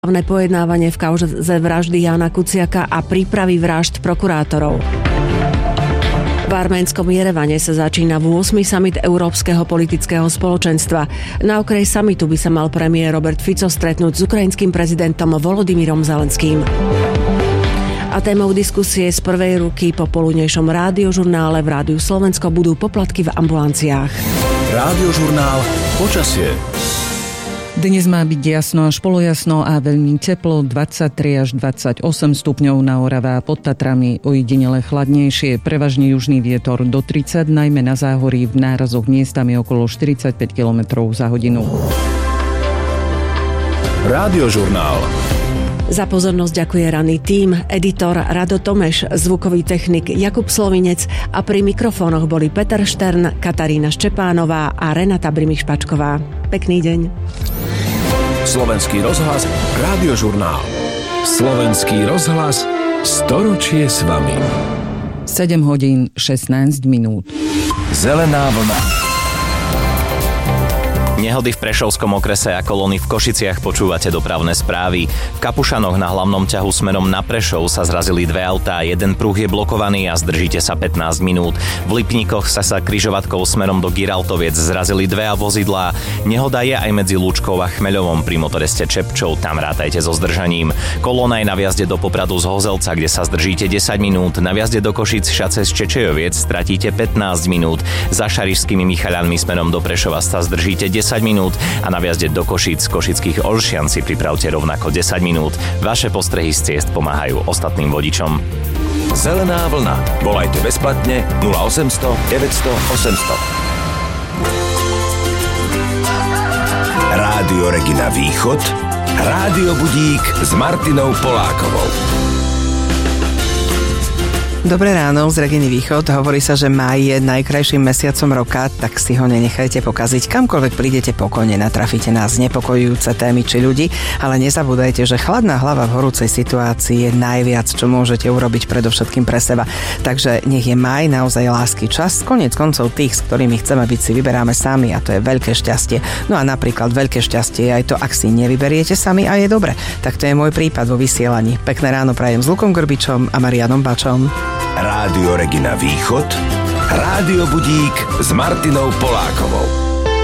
Hlavné pojednávanie v kauze vraždy Jána Kuciaka a prípravy vražd prokurátorov. V arménskom Jerevane sa začína 8. summit Európskeho politického spoločenstva. Na okraji summitu by sa mal premiér Robert Fico stretnúť s ukrajinským prezidentom Volodymyrom Zelenským. A témou diskusie z prvej ruky po poludnejšom rádiožurnále v Rádiu Slovensko budú poplatky v ambulanciách. Rádiožurnál počasie. Dnes má byť jasno až polojasno a veľmi teplo, 23 až 28 stupňov na Orave a pod Tatrami, ojedinele chladnejšie, prevažne južný vietor do 30, najmä na záhorí, v nárazoch miestami okolo 45 km za hodinu. Rádiožurnál. Za pozornosť ďakuje ranný tím, editor Rado Tomeš, zvukový technik Jakub Slovinec a pri mikrofónoch boli Peter Štern, Katarína Štepánová a Renata Brimi-Špačková. Pekný deň. Slovenský rozhlas, Rádiožurnál. Slovenský rozhlas, storočie s vami. 7 hodín 16 minút. Zelená vlna. Nehody v Prešovskom okrese a kolóny v Košiciach, počúvate dopravné správy. V Kapušanoch na hlavnom ťahu smerom na Prešov sa zrazili dve autá, jeden pruh je blokovaný a zdržíte sa 15 minút. V Lipníkoch sa križovatkou smerom do Giraltoviec zrazili dve vozidlá. Nehoda je aj medzi Lúčkou a Chmeľovom pri motoreste Čepčov, tam rátajte so zdržaním. Kolóna je na vjazde do Popradu z Hozelca, kde sa zdržíte 10 minút. Na vjazde do Košíc Šace z Čečejoviec stratíte 15 minút. Za Šarišskými Michaľanmi smerom do Prešova sa zdržíte 10 minút a na vjazde do Košíc z Košických Olšian si pripravte rovnako 10 minút. Vaše postrehy z ciest pomáhajú ostatným vodičom. Zelená vlna. Volajte bezplatne 0800 900 800. Rádio Regina Východ. Rádio Budík s Martinou Polákovou. Dobré ráno z Reginy Východ. Hovorí sa, že máj je najkrajším mesiacom roka, tak si ho nenechajte pokaziť. Kamkoľvek prídete, pokojne natrafíte na znepokojujúce témy či ľudí, ale nezabúdajte, že chladná hlava v horúcej situácii je najviac, čo môžete urobiť predovšetkým pre seba. Takže nech je máj naozaj lásky čas. Koniec koncov tých, s ktorými chceme byť, si vyberáme sami a to je veľké šťastie. No a napríklad veľké šťastie je aj to, ak si nevyberiete sami a je dobre. Tak to je môj prípad vo vysielaní. Pekné ráno prajem s Lukom Grbičom a Marianom Bačom. Rádio Regina Východ, Rádio Budík s Martinou Polákovou.